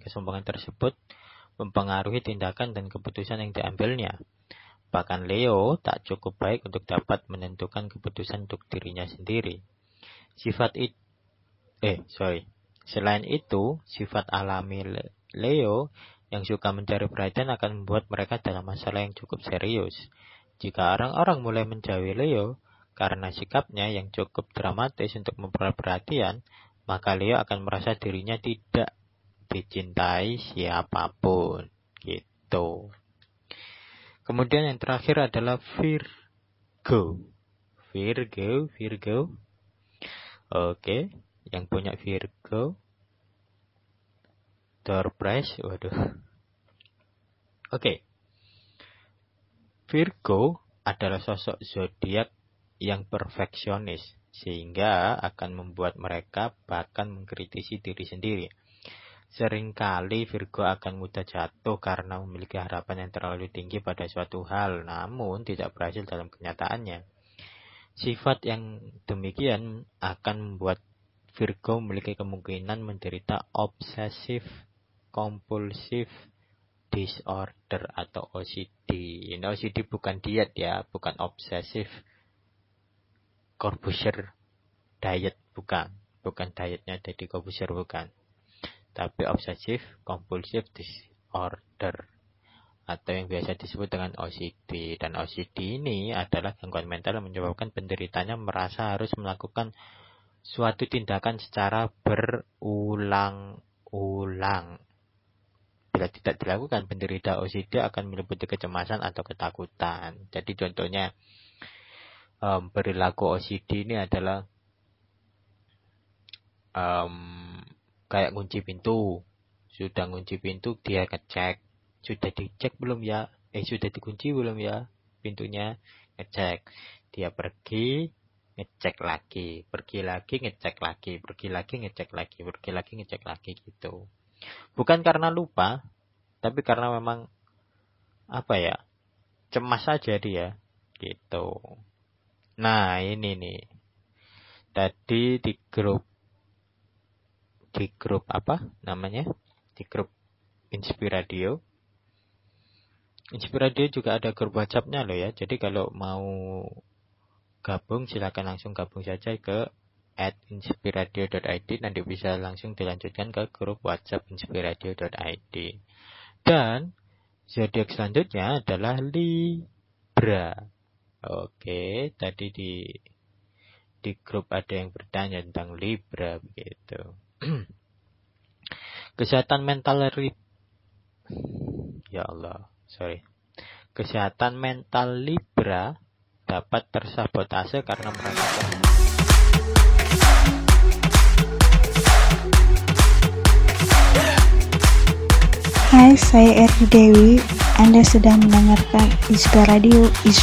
kesombongan tersebut mempengaruhi tindakan dan keputusan yang diambilnya. Bahkan Leo tak cukup baik untuk dapat menentukan keputusan untuk dirinya sendiri. Selain itu, sifat alami Leo yang suka mencari perhatian akan membuat mereka dalam masalah yang cukup serius. Jika orang-orang mulai menjauhi Leo karena sikapnya yang cukup dramatis untuk memperoleh perhatian, maka Leo akan merasa dirinya tidak dicintai siapapun. Gitu. Kemudian yang terakhir adalah Virgo. Oke, yang punya Virgo. Door prize, waduh. Oke. Virgo adalah sosok zodiak yang perfeksionis, sehingga akan membuat mereka bahkan mengkritisi diri sendiri. Seringkali Virgo akan mudah jatuh karena memiliki harapan yang terlalu tinggi pada suatu hal, namun tidak berhasil dalam kenyataannya. Sifat yang demikian akan membuat Virgo memiliki kemungkinan menderita obsessive compulsive disorder atau OCD. Ini OCD bukan diet ya, bukan obsessive compulsive diet, bukan dietnya jadi Corbusier, bukan. Tapi obsessive compulsive disorder atau yang biasa disebut dengan OCD. Dan OCD ini adalah gangguan mental yang menyebabkan penderitanya merasa harus melakukan suatu tindakan secara berulang-ulang. Bila tidak dilakukan, penderita OCD akan meliputi kecemasan atau ketakutan. Jadi contohnya perilaku OCD ini adalah kayak ngunci pintu. Sudah ngunci pintu, dia ngecek. Sudah dicek belum ya? Sudah dikunci belum ya pintunya? Ngecek. Dia pergi, ngecek lagi. Pergi lagi, ngecek lagi. Pergi lagi, ngecek lagi. Pergi lagi, ngecek lagi gitu. Bukan karena lupa, tapi karena memang cemas saja dia gitu. Nah, ini nih. Tadi di grup Di grup Inspiradio. Inspiradio juga ada grup WhatsApp-nya loh ya. Jadi kalau mau gabung silakan langsung gabung saja ke @inspiradio.id, nanti bisa langsung dilanjutkan ke grup WhatsApp inspiradio.id. Dan zodiak selanjutnya adalah Libra. Oke, tadi di grup ada yang bertanya tentang Libra begitu. Kesehatan mental Libra dapat tersabotase karena merasa Hai, saya Erdi Dewi. Anda sedang mendengarkan Inspiradio,